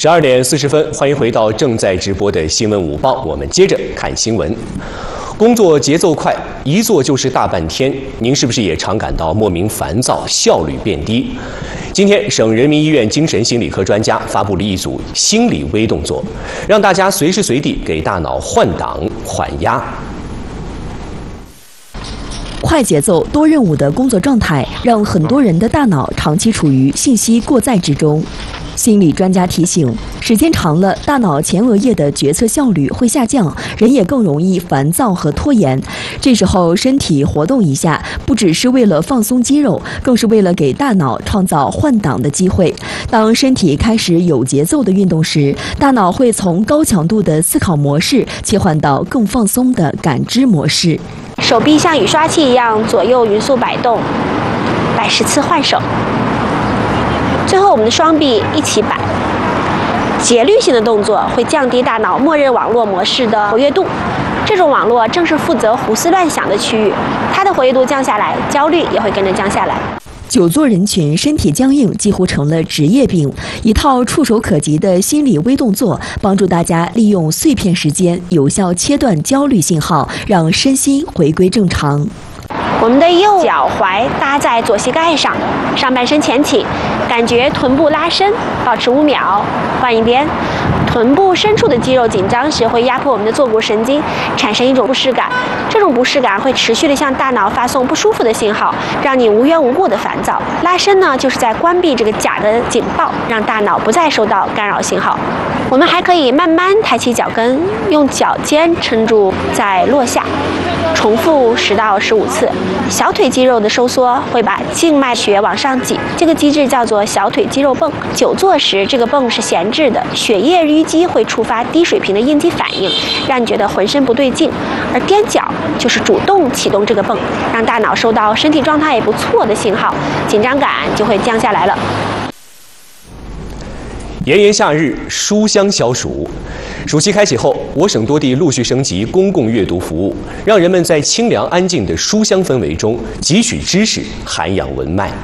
12点40分，欢迎回到正在直播的新闻午报，我们接着看新闻。工作节奏快，一做就是大半天，您是不是也常感到莫名烦躁，效率变低？今天，省人民医院精神心理科专家发布了一组心理微动作，让大家随时随地给大脑换挡缓压。 快节奏、多任务的工作状态，让很多人的大脑长期处于信息过载之中。心理专家提醒，时间长了，大脑前额叶的决策效率会下降，人也更容易烦躁和拖延。这时候身体活动一下，不只是为了放松肌肉，更是为了给大脑创造换挡的机会。当身体开始有节奏的运动时，大脑会从高强度的思考模式切换到更放松的感知模式。 手臂像雨刷器一样左右匀速摆动，摆10次换手。最后，我们的双臂一起摆。节律性的动作会降低大脑默认网络模式的活跃度，这种网络正是负责胡思乱想的区域，它的活跃度降下来，焦虑也会跟着降下来。 久坐人群身体僵硬几乎成了职业病，一套触手可及的心理微动作，帮助大家利用碎片时间有效切断焦虑信号，让身心回归正常。 我们的右脚踝搭在左膝盖上，上半身前倾，感觉臀部拉伸，保持5秒，换一边。臀部深处的肌肉紧张时，会压迫我们的坐骨神经，产生一种不适感。这种不适感会持续地向大脑发送不舒服的信号，让你无缘无故的烦躁。拉伸呢，就是在关闭这个假的警报，让大脑不再收到干扰信号。我们还可以慢慢抬起脚跟，用脚尖撑住再落下，重复10到15次。小腿肌肉的收缩会把静脉血往上挤，这个机制叫做小腿肌肉泵。久坐时，这个泵是闲置的，血液淤积会触发低水平的应激反应，让你觉得浑身不对劲。而踮脚就是主动启动这个泵，让大脑收到身体状态也不错的信号，紧张感就会降下来了。 炎炎夏日，书香消暑。暑期开启后，我省多地陆续升级公共阅读服务，让人们在清凉安静的书香氛围中汲取知识，涵养文脉。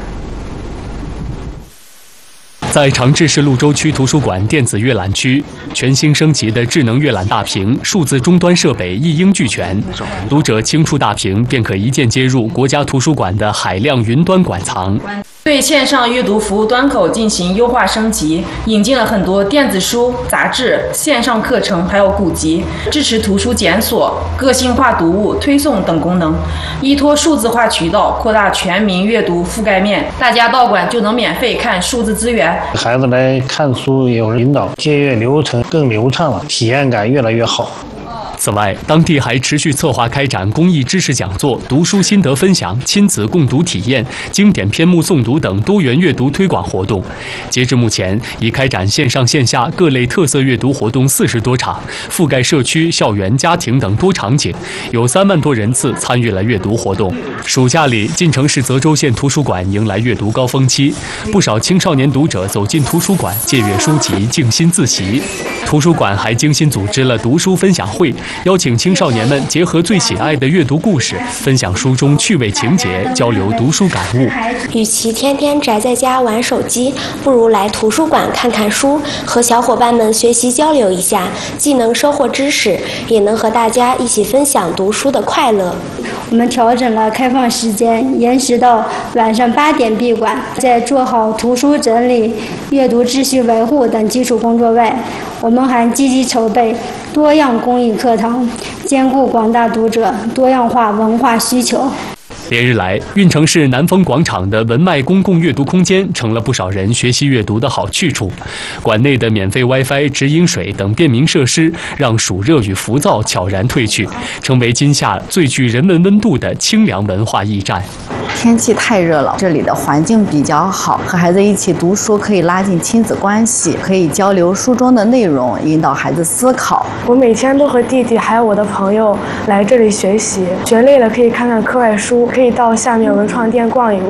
在长治市潞州区图书馆电子阅览区，全新升级的智能阅览大屏、数字终端设备一应俱全，读者轻触大屏便可一键接入国家图书馆的海量云端馆藏。 对线上阅读服务端口进行优化升级，引进了很多电子书、杂志、线上课程，还有古籍，支持图书检索、个性化读物推送等功能。依托数字化渠道，扩大全民阅读覆盖面，大家到馆就能免费看数字资源。 孩子来看书有人引导，借阅流程更流畅了，体验感越来越好。 此外，当地还持续策划开展公益知识讲座、读书心得分享、亲子共读体验、经典篇目诵读等多元阅读推广活动。截至目前，已开展线上线下各类特色阅读活动40多场，覆盖社区、校园、家庭等多场景，有3万多人次参与了阅读活动。暑假里，晋城市泽州县图书馆迎来阅读高峰期，不少青少年读者走进图书馆借阅书籍，静心自习。图书馆还精心组织了读书分享会，邀请青少年们结合最喜爱的阅读故事，分享书中趣味情节，交流读书感悟。 与其天天宅在家玩手机，不如来图书馆看看书，和小伙伴们学习交流一下，既能收获知识，也能和大家一起分享读书的快乐。 我们调整了开放时间，延时到晚上8点闭馆。在做好图书整理、阅读秩序维护等基础工作外，我们还积极筹备多样公益课堂，兼顾广大读者多样化文化需求。 连日来，运城市南丰广场的文脉公共阅读空间成了不少人学习阅读的好去处。馆内的免费 WiFi、直饮水等便民设施，让暑热与浮躁悄然退去，成为今夏最具人文温度的清凉文化驿站。 天气太热了，这里的环境比较好，和孩子一起读书可以拉近亲子关系，可以交流书中的内容，引导孩子思考。 我每天都和弟弟还有我的朋友来这里学习，学累了可以看看课外书，可以到下面文创店逛一逛。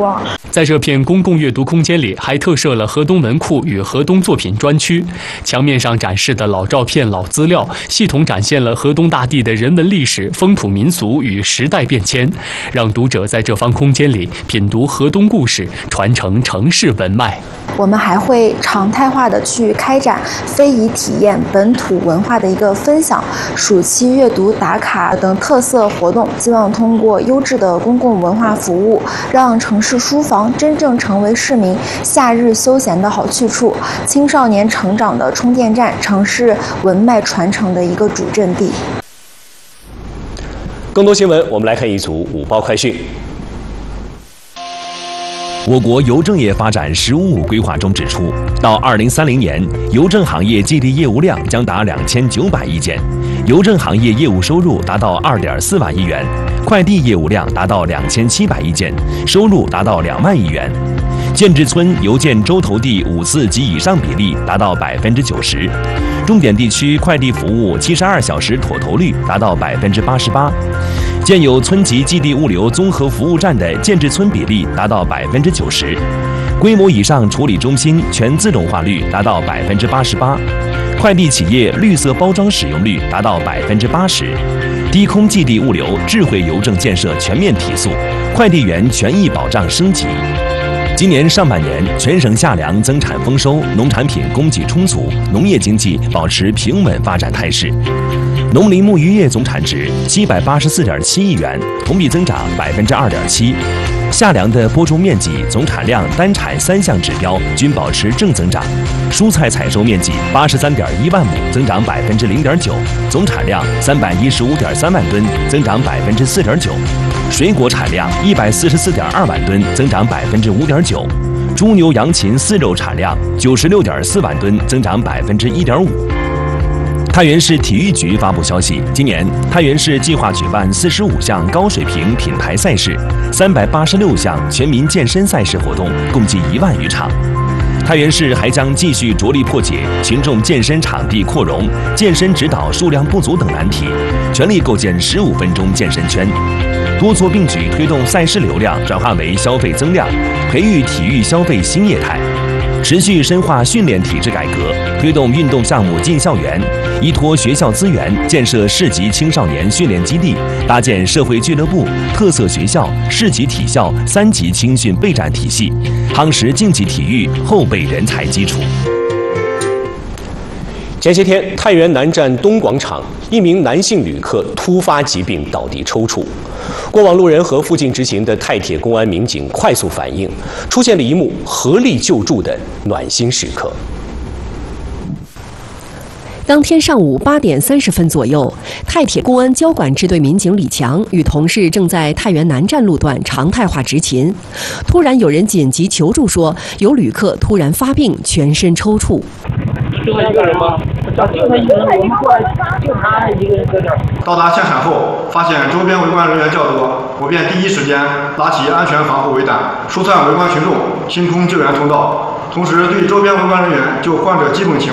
在这片公共阅读空间里，还特设了河东文库与河东作品专区。墙面上展示的老照片、老资料，系统展现了河东大地的人文历史、风土民俗与时代变迁，让读者在这方空间里品读河东故事，传承城市文脉。 我们还会常态化的去开展非遗体验、本土文化的一个分享、暑期阅读打卡等特色活动，希望通过优质的公共文化服务，让城市书房真正成为市民夏日休闲的好去处，青少年成长的充电站，城市文脉传承的一个主阵地。 更多新闻，我们来看一组午报快讯。 我国邮政业发展“十五五”规划中指出，到2030年，邮政行业净利业务量将达2900亿件，邮政行业业务收入达到2.4万亿元，快递业务量达到2700亿件，收入达到2万亿元。建制村邮件周投递5次及以上比例达到90%，重点地区快递服务72小时妥投率达到88%，建有村级寄递物流综合服务站的建制村比例达到90%，规模以上处理中心全自动化率达到88%，快递企业绿色包装使用率达到80%，低空寄递物流智慧邮政建设全面提速，快递员权益保障升级。今年上半年，全省夏粮增产丰收，农产品供给充足，农业经济保持平稳发展态势。农林牧渔业总产值784.7亿元，同比增长2.7%。夏粮的播种面积、总产量、单产3项指标均保持正增长。蔬菜采收面积83.1万亩，增长0.9%，总产量315.3万吨，增长4.9%。水果产量144.2万吨，增长5.9%。猪牛羊禽饲肉产量96.4万吨，增长1.5%。太原市体育局发布消息，今年太原市计划举办45项高水平品牌赛事，386项全民健身赛事活动，共计1万余场。太原市还将继续着力破解群众健身场地扩容、健身指导数量不足等难题，全力构建15分钟健身圈，多措并举推动赛事流量转化为消费增量，培育体育消费新业态。持续深化训练体制改革，推动运动项目进校园，依托学校资源建设市级青少年训练基地，搭建社会俱乐部、特色学校、市级体校3级青训备战体系，夯实竞技体育后备人才基础。 前些天，太原南站东广场一名男性旅客突发疾病倒地抽搐，过往路人和附近执勤的太铁公安民警快速反应，出现了一幕合力救助的暖心时刻。 当天上午8点30分左右，太铁公安交管支队民警李强与同事正在太原南站路段常态化执勤，突然有人紧急求助说，有旅客突然发病，全身抽搐。 就他一个人吗？就他一个人，我们过来就他一个人在这儿。到达现场后，发现周边围观人员较多，我便第一时间拉起安全防护围挡，疏散围观群众，清空救援通道。同时，对周边围观人员就患者基本情